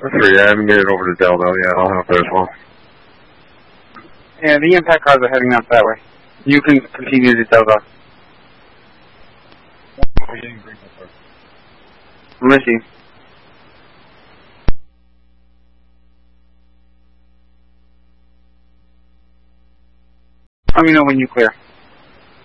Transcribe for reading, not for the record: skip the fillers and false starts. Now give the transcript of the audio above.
3, I haven't made it over to Delta. Yeah, I'll help there as well. Yeah, the impact cars are heading up that way. You can continue to Delta. I'm listening. Let me know when you clear.